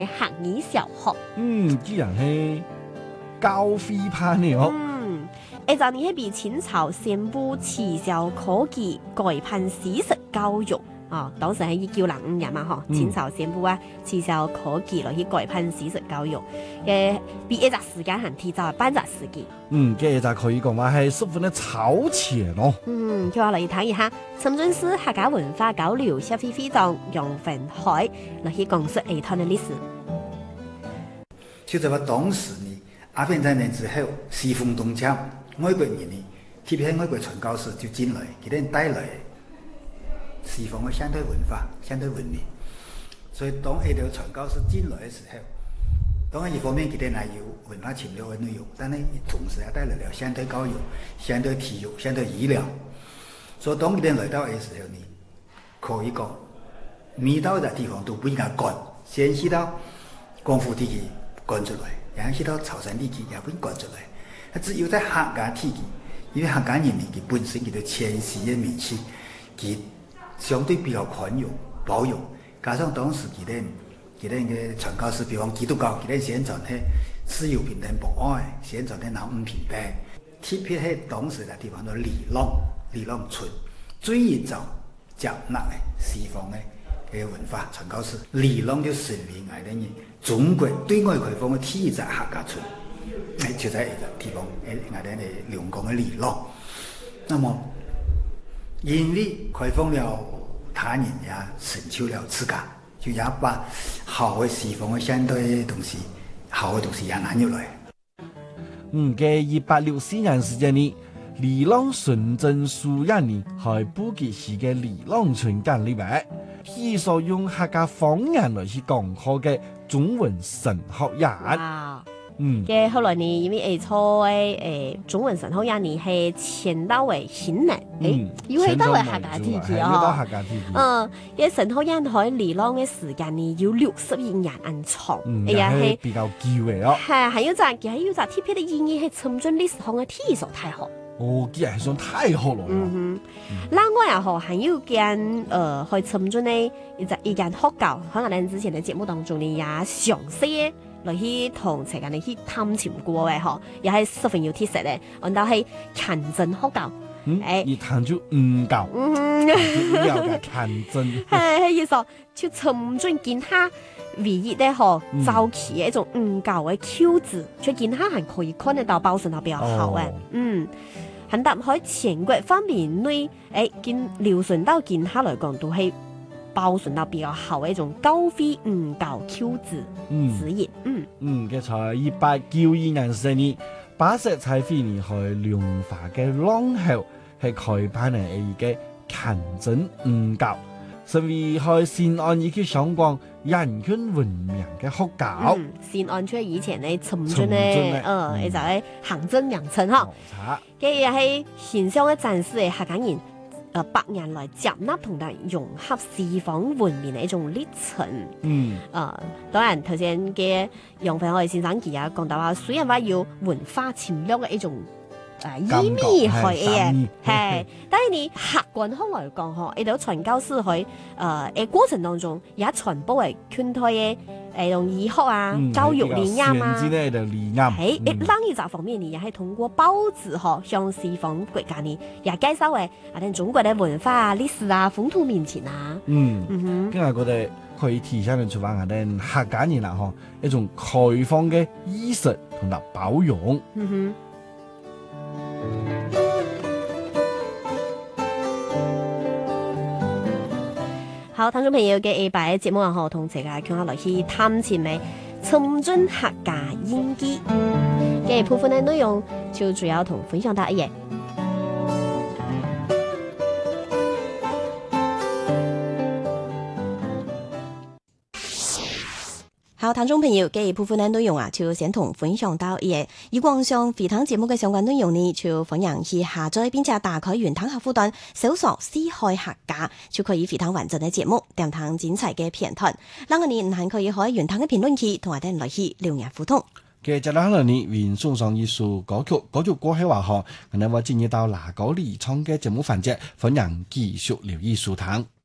客語小學。 既然係教飛派呢哦。 就你係被清朝宣布取消科技改判事實教育啊，當時係1905年嘛，清朝宣布取消科技落去改判事實教育嘅，比一隻時間還提早半隻世紀。 嘅就可以講話係十分的超前咯。 叫我嚟睇一下，深圳市客家文化交流協會會長楊文海落去講述呢段嘅歷史。 就在話當時呢，200年之後，西風東漸。外國人呢，特別係外國傳教士就進來，佢哋帶來西方嘅相對文化、相對文明。所以當呢條傳教士進來嘅時候，當然一方面佢哋係有文化侵略嘅內容，但係同時也帶來了相對教育、相對體育、相對醫療。所以當佢哋來到嘅時候呢，可以講每到一個地方都不應該趕，先去到廣府地區趕出來，然後去到潮汕地區也不應該趕出來。只有在客家地區，因為客家人民佢本身佢嘅遷徙嘅民氣，佢相對比較寬容包容，加上當時佢哋嘅傳教士，比方基督教，佢哋宣傳係自由平等博愛，宣傳係人唔平等。特別係當時嘅地方叫李浪村，最早接納嘅西方嘅文化傳教士，李浪就成為我哋中國對外開放嘅第一隻客家村。就在一個地方，我哋嘅龍崗嘅李浪。那麼因為開放了，他人也成就了自家，就也把好嘅西方嘅相對東西，好嘅東西也拿入來。 嘅1864年時間呢，李浪純正書院呢，係布吉市嘅李浪村建立嘅，披所用客家方言來去講課嘅中文神學院。 嘅後來呢，因為中文神學院呢係遷到為新南，又係到為客家地區嘅神學院喺李浪嘅時間呢有61年咁長， 係比較久嘅哦。 係，還有隻特別嘅意義係深圳歷史上嘅第一所大學。 既然係算太學咯。 另外啊，還有間去深圳呢一間學校，喺我哋之前嘅節目當中呢也詳細嚟去同齊間嚟去探尋過嘅嗬，又係十分有特色嘅。按到係勤政學校， 而探就教，要嘅勤政， 係意思就深圳見下唯一咧嗬早期嘅一種教嘅構字，在見下係可以看得到保存得比較好嘅，很搭喺全國方面內，見留順到見下來講都係保存到比較好嘅一種高飛教構字之一。 嘅在1892年時呢，80彩飛呢係良化嘅浪後係開辦嘅一個勤政教，甚至係先按以及相關人權文明嘅學校。 先按出以前嘅深圳咧，就係行政名稱嗬。嘅又係現象嘅展示嘅客家人100年來接納同埋融合西方文明嘅一種歷程。當然頭先嘅楊培海先生佢也講到話，雖然話要文化侵略嘅一種意味係嘅，係，但係你客觀上來講嗬，呢度傳教士喺過程當中也傳播嘅圈態嘅用醫學教育理念另一方面呢，也係通過報紙嗬向西方國家呢也介紹嘅中國嘅文化歷史風土民情因為我哋可以體現出話我哋客家人嗬一種開放嘅意識同埋包容。 好，聽眾朋友嘅A8節目啊，同大家傾下來去探尋嘅深圳客家演技嘅部分嘅內容，就主要同分享到一嘢。好，聽眾朋友嘅部分嘅內容啊，就先同分享到一嘢。以往上肥湯節目嘅相關內容呢，就歡迎去下載並且打開原湯客戶端，搜索四海客家，就可以肥湯完整嘅節目，點湯精彩嘅片段。嗱，我哋唔係可以喺原湯嘅評論區同我哋來去留言互動。 嘅接落嚟呢，原送上一首歌曲過後話嗬，我哋會進入到哪個離場嘅節目環節，歡迎繼續留意收聽。